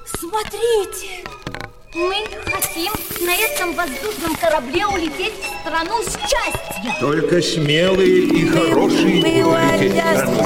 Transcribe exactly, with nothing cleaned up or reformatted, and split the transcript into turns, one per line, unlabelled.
Смотрите! Мы хотим на этом воздушном корабле улететь в страну счастья.
Только смелые и хорошие будут лететь в страну